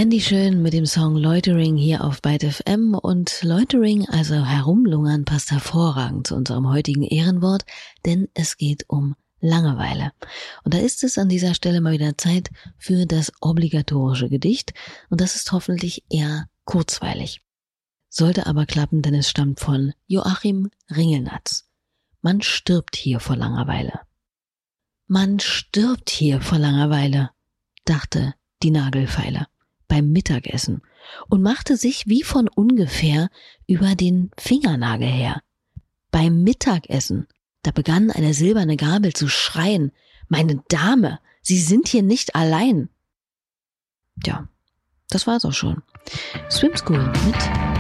Andy Schön mit dem Song Loitering hier auf Byte FM, und Loitering, also herumlungern, passt hervorragend zu unserem heutigen Ehrenwort, denn es geht um Langeweile. Und da ist es an dieser Stelle mal wieder Zeit für das obligatorische Gedicht, und das ist hoffentlich eher kurzweilig. Sollte aber klappen, denn es stammt von Joachim Ringelnatz. Man stirbt hier vor Langeweile. Man stirbt hier vor Langeweile, dachte die Nagelfeile beim Mittagessen und machte sich wie von ungefähr über den Fingernagel her. Beim Mittagessen, da begann eine silberne Gabel zu schreien: »Meine Dame, Sie sind hier nicht allein!« Ja, das war's auch schon. Swim School mit